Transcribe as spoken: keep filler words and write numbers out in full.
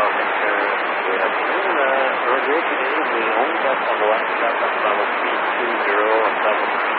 Good afternoon. Uh, Roger eight, you can leave the only bus on the left, that's Bravo three two zero on Bravo